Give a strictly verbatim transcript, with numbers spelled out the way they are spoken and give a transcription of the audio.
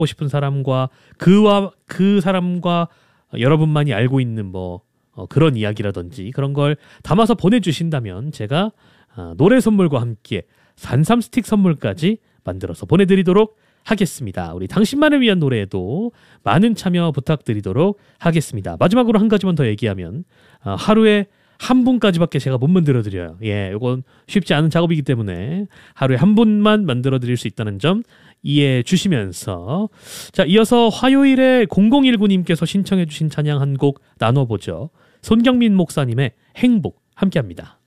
하고 싶은 사람과 그와 그 사람과 여러분만이 알고 있는 뭐 어, 그런 이야기라든지 그런 걸 담아서 보내주신다면 제가 어, 노래 선물과 함께 산삼 스틱 선물까지 만들어서 보내드리도록 하겠습니다. 우리 당신만을 위한 노래에도 많은 참여 부탁드리도록 하겠습니다. 마지막으로 한 가지만 더 얘기하면 어, 하루에 한 분까지밖에 제가 못 만들어드려요. 예, 이건 쉽지 않은 작업이기 때문에 하루에 한 분만 만들어드릴 수 있다는 점 이해해 주시면서 자, 이어서 화요일에 공공일구님께서 신청해 주신 찬양 한 곡 나눠보죠. 손경민 목사님의 행복 함께합니다.